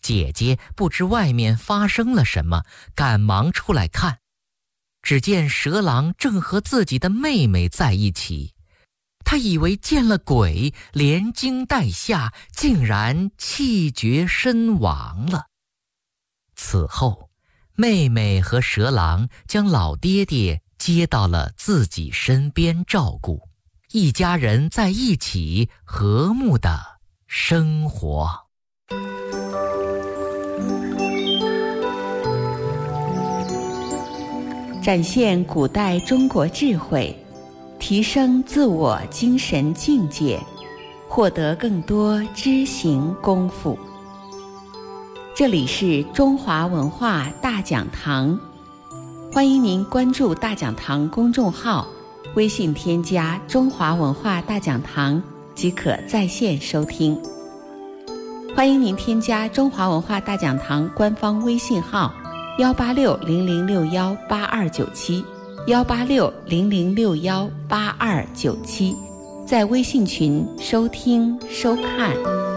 姐姐不知外面发生了什么，赶忙出来看。只见蛇郎正和自己的妹妹在一起，他以为见了鬼，连惊带吓，竟然气绝身亡了。此后，妹妹和蛇郎将老爹爹接到了自己身边照顾，一家人在一起和睦地生活。 展现古代中国智慧，提升自我精神境界，获得更多知行功夫。这里是中华文化大讲堂，欢迎您关注大讲堂公众号，微信添加中华文化大讲堂即可在线收听。欢迎您添加中华文化大讲堂官方微信号18600618297，18600618297，在微信群收听收看。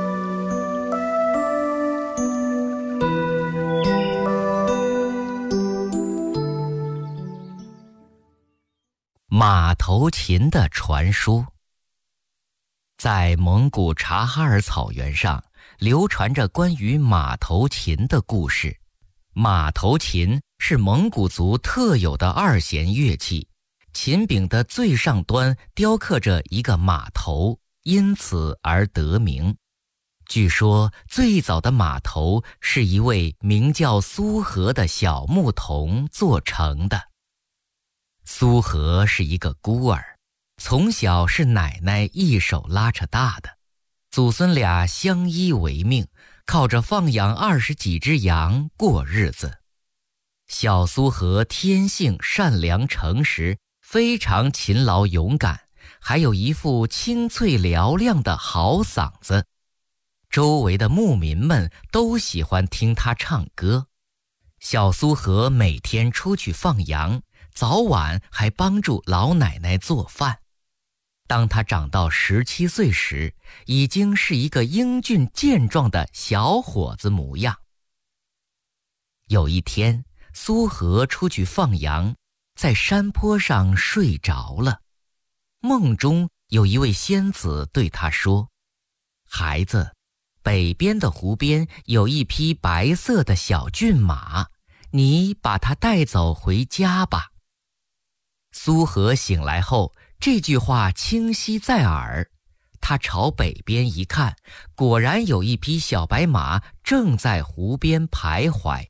马头琴的传说。在蒙古察哈尔草原上，流传着关于马头琴的故事。马头琴是蒙古族特有的二弦乐器，琴柄的最上端雕刻着一个马头，因此而得名。据说最早的马头是一位名叫苏和的小牧童做成的。苏和是一个孤儿，从小是奶奶一手拉扯大的，祖孙俩相依为命，靠着放养20几只羊过日子。小苏和天性善良诚实，非常勤劳勇敢，还有一副清脆嘹亮的好嗓子。周围的牧民们都喜欢听他唱歌。小苏和每天出去放羊，早晚还帮助老奶奶做饭。当他长到17岁时，已经是一个英俊健壮的小伙子模样。有一天，苏和出去放羊，在山坡上睡着了。梦中有一位仙子对他说：“孩子，北边的湖边有一匹白色的小骏马，你把它带走回家吧。”苏和醒来后，这句话清晰在耳。他朝北边一看，果然有一匹小白马正在湖边徘徊。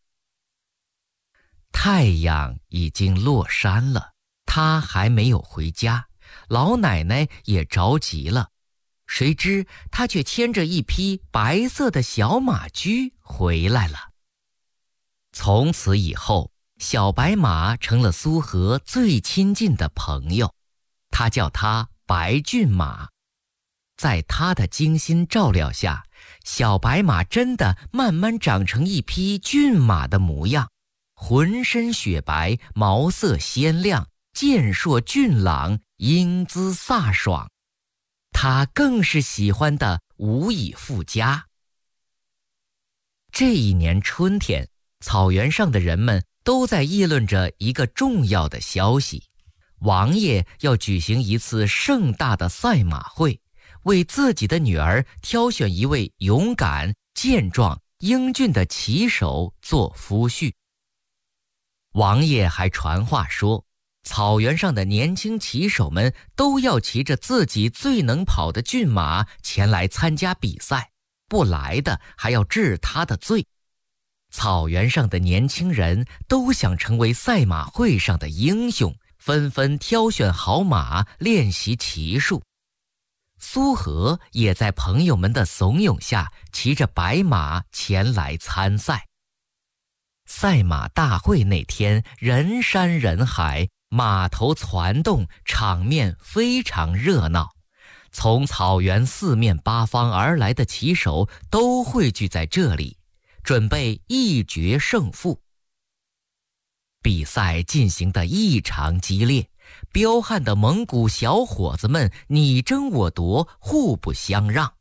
太阳已经落山了，他还没有回家，老奶奶也着急了。谁知他却牵着一匹白色的小马驹回来了。从此以后，小白马成了苏和最亲近的朋友，他叫它白骏马。在他的精心照料下，小白马真的慢慢长成一匹骏马的模样，浑身雪白，毛色鲜亮，健硕俊朗，英姿飒爽。他更是喜欢的无以复加。这一年春天，草原上的人们都在议论着一个重要的消息：王爷要举行一次盛大的赛马会，为自己的女儿挑选一位勇敢、健壮、英俊的骑手做夫婿。王爷还传话说，草原上的年轻骑手们都要骑着自己最能跑的骏马前来参加比赛，不来的还要治他的罪。草原上的年轻人都想成为赛马会上的英雄，纷纷挑选好马，练习骑术。苏和也在朋友们的怂恿下，骑着白马前来参赛。赛马大会那天，人山人海，马头攒动，场面非常热闹。从草原四面八方而来的骑手都汇聚在这里，准备一决胜负。比赛进行得异常激烈，彪悍的蒙古小伙子们你争我夺，互不相让。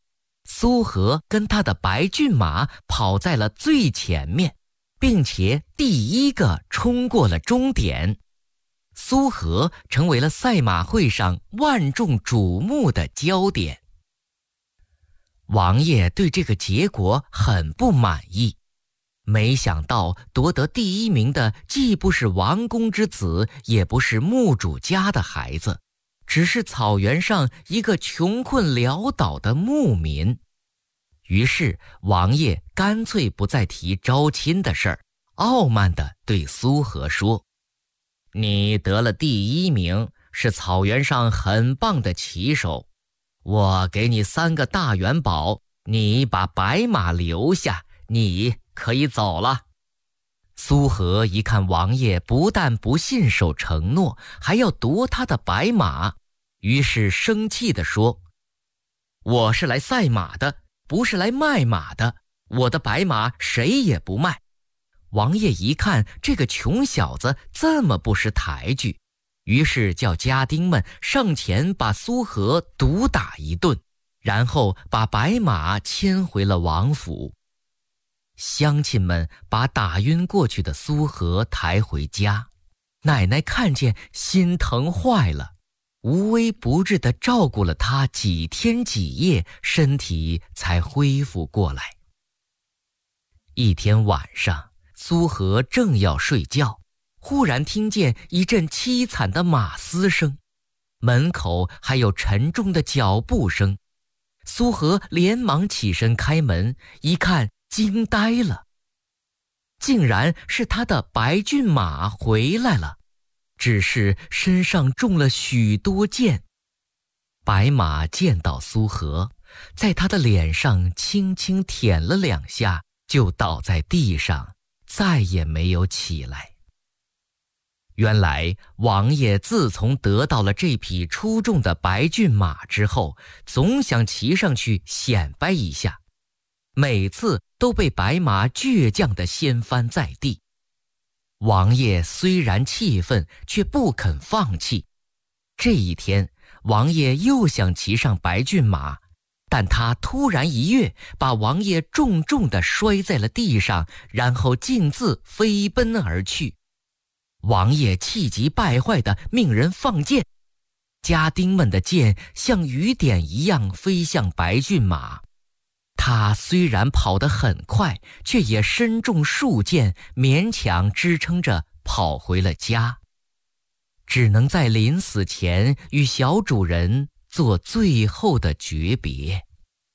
苏和跟他的白骏马跑在了最前面，并且第一个冲过了终点。苏和成为了赛马会上万众瞩目的焦点。王爷对这个结果很不满意，没想到夺得第一名的既不是王公之子，也不是墓主家的孩子，只是草原上一个穷困潦倒的牧民。于是王爷干脆不再提招亲的事儿，傲慢地对苏和说：你得了第一名，是草原上很棒的骑手，我给你3个大元宝，你把白马留下，你可以走了。苏和一看王爷不但不信守承诺，还要夺他的白马，于是生气地说：我是来赛马的，不是来卖马的，我的白马谁也不卖。王爷一看这个穷小子这么不识抬举，于是叫家丁们上前把苏和毒打一顿，然后把白马牵回了王府。乡亲们把打晕过去的苏和抬回家，奶奶看见心疼坏了，无微不至地照顾了他几天几夜，身体才恢复过来。一天晚上，苏和正要睡觉，忽然听见一阵凄惨的马嘶声，门口还有沉重的脚步声。苏和连忙起身开门，一看惊呆了，竟然是他的白骏马回来了，只是身上中了许多箭。白马见到苏和，在他的脸上轻轻舔了2下，就倒在地上，再也没有起来。原来王爷自从得到了这匹出众的白骏马之后，总想骑上去显摆一下，每次都被白马倔强地掀翻在地。王爷虽然气愤，却不肯放弃。这一天，王爷又想骑上白骏马，但他突然一跃，把王爷重重地摔在了地上，然后径自飞奔而去。王爷气急败坏地命人放箭，家丁们的箭像雨点一样飞向白骏马。他虽然跑得很快，却也身中数箭，勉强支撑着跑回了家，只能在临死前与小主人做最后的诀别。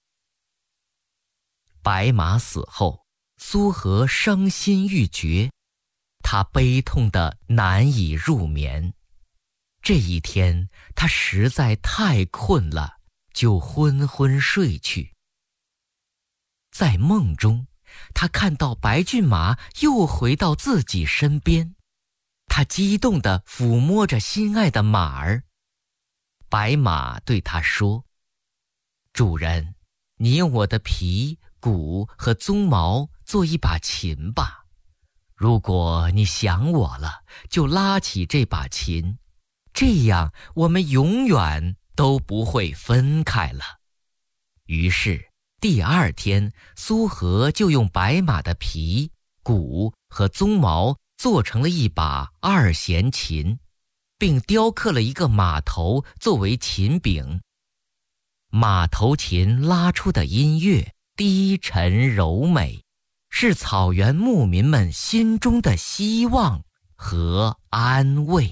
白马死后，苏和伤心欲绝，他悲痛得难以入眠。这一天，他实在太困了，就昏昏睡去。在梦中，他看到白骏马又回到自己身边，他激动地抚摸着心爱的马儿。白马对他说：主人，你用我的皮、骨和鬃毛做一把琴吧。如果你想我了，就拉起这把琴，这样我们永远都不会分开了。于是第2天，苏和就用白马的皮、骨和鬃毛做成了一把2弦琴，并雕刻了一个马头作为琴柄。马头琴拉出的音乐低沉柔美，是草原牧民们心中的希望和安慰。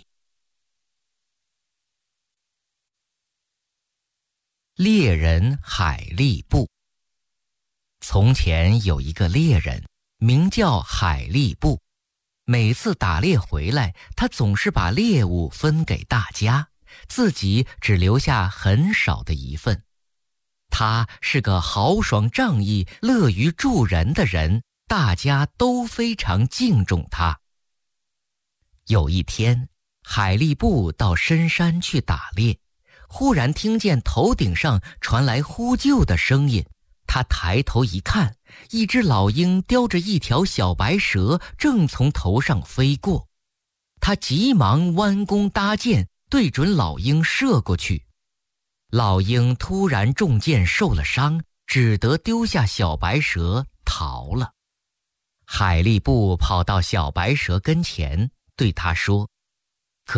猎人海力布。从前有一个猎人，名叫海力布。每次打猎回来，他总是把猎物分给大家，自己只留下很少的一份。他是个豪爽仗义、乐于助人的人，大家都非常敬重他。有一天，海力布到深山去打猎，忽然听见头顶上传来呼救的声音。他抬头一看，一只老鹰叼着一条小白蛇正从头上飞过。他急忙弯弓搭箭，对准老鹰射过去。老鹰突然中箭受了伤， 只得丢下小白蛇逃了。海力布跑到小白蛇跟前，对他说：